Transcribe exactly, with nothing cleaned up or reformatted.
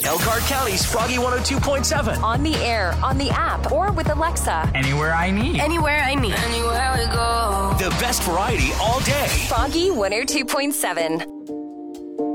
Elkhart County's Froggy one oh two point seven. On the air, on the app, or with Alexa. Anywhere I need. Anywhere I need. Anywhere we go. The best variety all day. Froggy one oh two point seven.